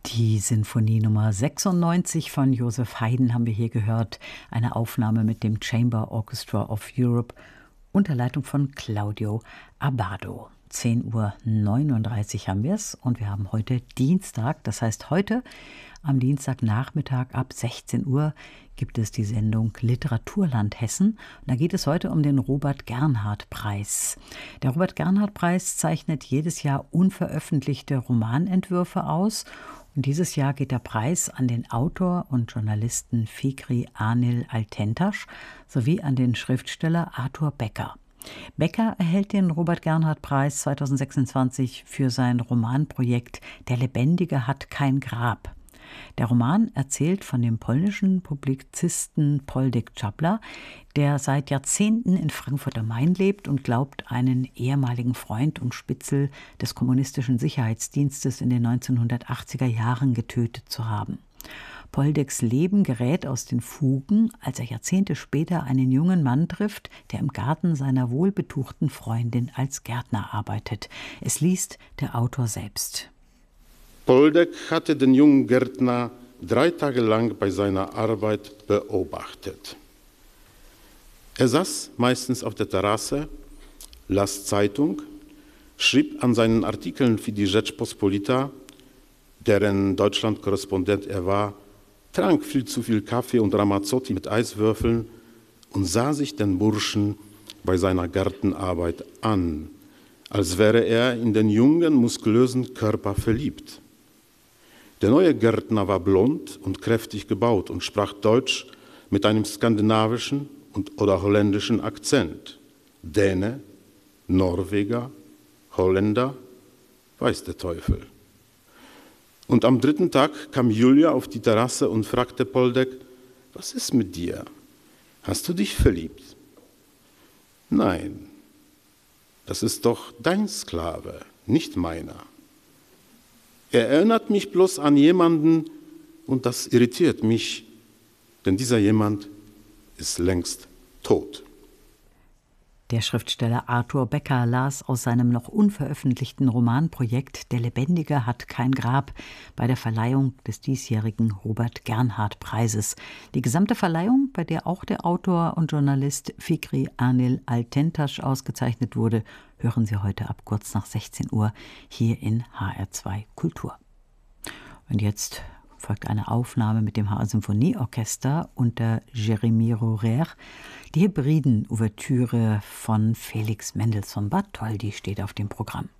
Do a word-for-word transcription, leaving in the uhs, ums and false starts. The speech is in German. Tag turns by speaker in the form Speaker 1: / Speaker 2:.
Speaker 1: Die Sinfonie Nummer sechsundneunzig von Joseph Haydn haben wir hier gehört. Eine Aufnahme mit dem Chamber Orchestra of Europe unter Leitung von Claudio Abbado. zehn Uhr neununddreißig haben wir es und wir haben heute Dienstag. Das heißt, heute am Dienstagnachmittag ab sechzehn Uhr gibt es die Sendung Literaturland Hessen. Und da geht es heute um den Robert-Gernhardt-Preis. Der Robert-Gernhardt-Preis zeichnet jedes Jahr unveröffentlichte Romanentwürfe aus. Und dieses Jahr geht der Preis an den Autor und Journalisten Fikri Anil Altentasch sowie an den Schriftsteller Arthur Becker. Becker erhält den Robert-Gernhardt-Preis zweitausendsechsundzwanzig für sein Romanprojekt Der Lebendige hat kein Grab. Der Roman erzählt von dem polnischen Publizisten Poldek Czapla, der seit Jahrzehnten in Frankfurt am Main lebt und glaubt, einen ehemaligen Freund und Spitzel des kommunistischen Sicherheitsdienstes in den neunzehnhundertachtziger Jahren getötet zu haben. Poldeks Leben gerät aus den Fugen, als er Jahrzehnte später einen jungen Mann trifft, der im Garten seiner wohlbetuchten Freundin als Gärtner arbeitet. Es liest der Autor selbst.
Speaker 2: Poldek hatte den jungen Gärtner drei Tage lang bei seiner Arbeit beobachtet. Er saß meistens auf der Terrasse, las Zeitung, schrieb an seinen Artikeln für die Rzeczpospolita, deren Deutschland-Korrespondent er war, trank viel zu viel Kaffee und Ramazzotti mit Eiswürfeln und sah sich den Burschen bei seiner Gartenarbeit an, als wäre er in den jungen, muskulösen Körper verliebt. Der neue Gärtner war blond und kräftig gebaut und sprach Deutsch mit einem skandinavischen und oder holländischen Akzent. Däne, Norweger, Holländer, weiß der Teufel. Und am dritten Tag kam Julia auf die Terrasse und fragte Poldek: Was ist mit dir? Hast du dich verliebt? Nein, das ist doch dein Sklave, nicht meiner. Er erinnert mich bloß an jemanden und das irritiert mich, denn dieser jemand ist längst tot.
Speaker 1: Der Schriftsteller Arthur Becker las aus seinem noch unveröffentlichten Romanprojekt Der Lebendige hat kein Grab bei der Verleihung des diesjährigen Robert-Gernhardt-Preises. Die gesamte Verleihung, bei der auch der Autor und Journalist Fikri Anil Altentasch ausgezeichnet wurde, hören Sie heute ab kurz nach sechzehn Uhr hier in H R zwei Kultur. Und jetzt folgt eine Aufnahme mit dem H R Symphonieorchester unter Jérémy Rorer. Die Hebriden-Ouvertüre von Felix Mendelssohn Bartholdy steht auf dem Programm.